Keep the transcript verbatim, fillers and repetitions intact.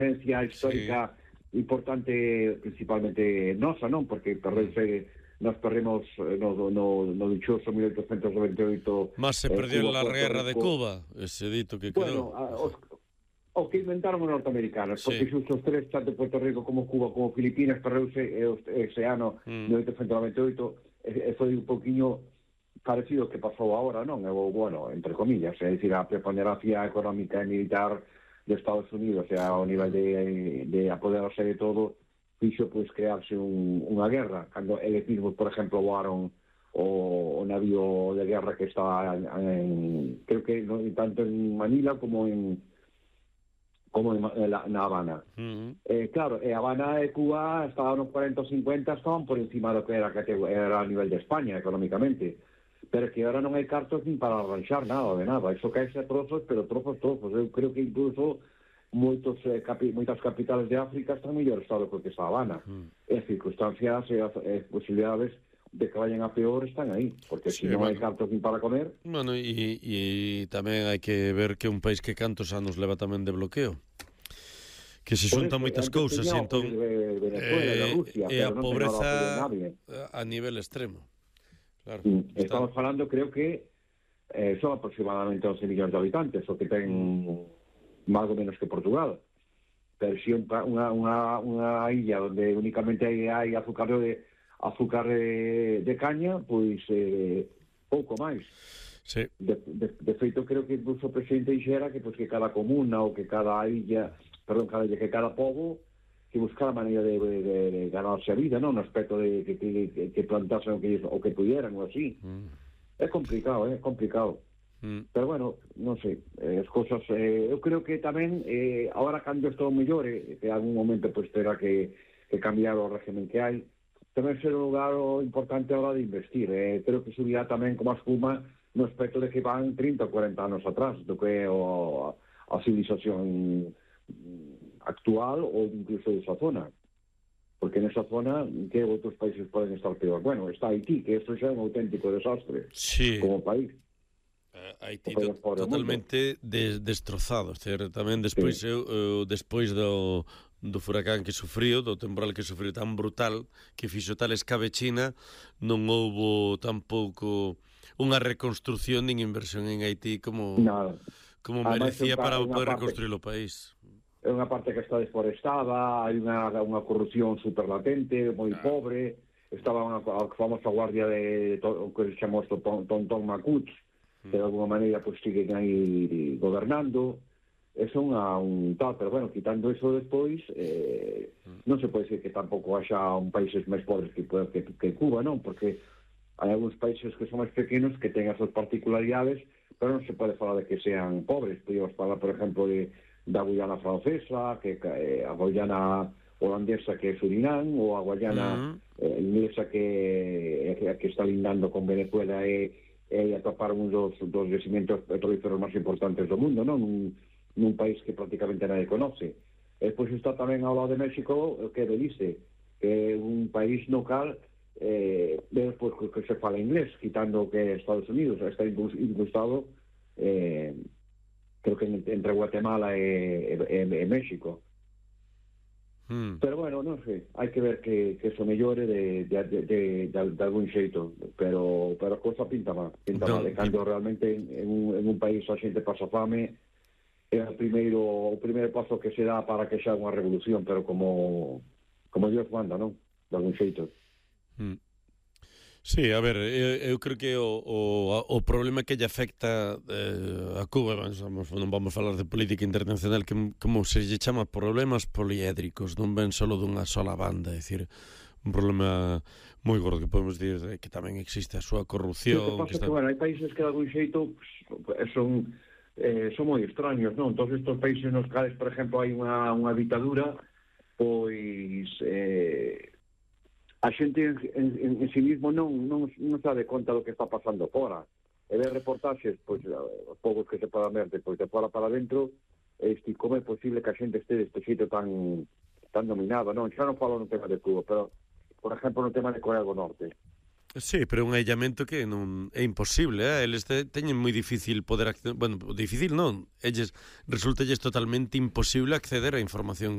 presencia histórica sí. importante, principalmente nosa, non? Porque perdeuse, nos perdemos no, no, no dichoso mil oitocentos noventa e oito. Más se perdió en la guerra de Cuba, ese dito que quedó. Bueno, a, os, o que inventaron os norteamericanos, porque sí. xusto os tres, tanto Puerto Rico como Cuba como Filipinas, perdeuse ese ano mm. mil oitocentos noventa e oito, e, e foi un poquinho parecido que pasou agora, non? E, bueno, entre comillas, é dicir, a preponderancia económica e militar de Estados Unidos, e ao nivel de, de apoderarse de todo, fixo pois crearse un, unha guerra, cando eles mismos, por exemplo, voaron o, o navío de guerra que estaba en, en creo que no, tanto en Manila como en como en, en la, na Habana. Uh-huh. Eh, claro, e Habana e Cuba estaban nos cuarenta ou cincuenta, estaban por encima do que era, que era a nivel de España, económicamente. Pero que ahora non hai cartos nin para arranxar nada de nada. Iso caese a trozos, pero trozos, trozos. Eu creo que incluso moitos, eh, capi, moitas capitales de África están mellor estado que está Habana. Uh-huh. E circunstancias e eh, posibilidades de que vayan a peor están aí, porque sí, se non bueno. hai cartos nin para comer. Bueno, e, e tamén hai que ver que un país que cantos anos leva tamén de bloqueo, que se xuntan moitas cousas, e entón de Venezuela, eh, de Rusia, e a pobreza a nivel extremo. Claro. Mm, estamos está... falando, creo que eh, son aproximadamente once millóns de habitantes, o que ten mm. máis ou menos que Portugal. Pero si unha, unha, unha illa onde únicamente hai, hai azúcar de azúcar de, de caña, pois eh, pouco máis. Sí. De, de, de feito, creo que incluso o presidente dixera que pois que cada comuna ou que cada illa, perdón, cada illa, que cada pobo que buscara a maneira de, de, de, de ganarse a vida, non? No aspecto de que, que, que plantasen o que, o que pudieran ou así. Mm. É complicado, é complicado. Mm. Pero bueno, non sei, eh, as cousas, eh, eu creo que tamén eh, agora cando estou mellor, eh, que algún momento pois terá que, que cambiar o régimen que hai, tamén ser un lugar importante a hora de investir. Eh. Creo que subirá tamén como a espuma no aspecto de que van trinta ou cuarenta anos atrás do que é o, a civilización actual ou incluso desa zona. Porque nesa zona, que outros países poden estar peor? Bueno, está Haití, que isto xa é un auténtico desastre sí. como país. Uh, Haití to totalmente de destrozado. Certo? Tamén despois, sí. eu, eu, despois do... do furacán que sufriu, do temporal que sufriu tan brutal, que fixo tal escabechina, non houbo tampouco unha reconstrucción nin inversión en Haití como Nada. como merecía para poder reconstruir o país. É unha parte que está desforestada, hai unha, unha corrupción super latente, moi ah. pobre, estaba unha, a famosa guardia de, to, que se chamou Tonton Macuts, mm. que de alguma maneira pues, siguen aí gobernando. Eso unha, un tal, pero bueno, quitando eso despois, eh, non se pode decir que tampouco haxa un países máis pobres que, que, que Cuba, non? Porque hai algúns países que son máis pequenos que ten as súas particularidades, pero non se pode falar de que sean pobres. Podemos falar, por exemplo, de, da Guayana francesa, que eh, a Guayana holandesa que é Surinam, ou a Guayana uh-huh. eh, inglesa que, eh, que está lindando con Venezuela e, e atopar un dos, dos yacimientos petrolíferos máis importantes do mundo, non? Un, nun país que prácticamente nadie conoce. E pois está tamén ao lado de México, que é Belize, que é un país local eh, despois que, que se fala inglés, quitando que é Estados Unidos, está incrustado eh, creo que entre Guatemala e, e, e México. Hmm. Pero bueno, non sei, hai que ver que, que eso mellore de, de, de, de, de, de algún xeito, pero, pero a cosa pinta mal, pinta no, mal, e cando realmente en, en, un, en un país a xente pasa fame, é o primeiro o primeiro paso que se dá para que xa unha revolución, pero como como Dios manda, non? De algún xeito. Mm. Sí, a ver, eu, eu creo que o, o, o problema que lle afecta eh, a Cuba, vamos, non vamos falar de política internacional, que como se lle chama problemas poliédricos, non ven solo dunha sola banda, é dicir, un problema moi gordo que podemos dir que tamén existe a súa corrupción. O que pasa que, está... que bueno, hai países que de algún xeito pues, son Eh, son moi extraños, non? Todos estes países nos cales, por exemplo, hai unha, unha ditadura, pois eh, a xente en, en, en sí mismo non, non, non sabe conta do que está pasando fora. E ver reportaxes, pois, os poucos que se podan ver, pois, de fora para dentro, este, como é posible que a xente este deste xito tan, tan dominado, non? Xa non falo no tema de Cuba, pero, por exemplo, no tema de Corea do Norte. Sí, pero un aillamento que non é imposible, eh? Eles te, teñen moi difícil poder acceder, bueno, difícil non, eles resultalles totalmente imposible acceder á información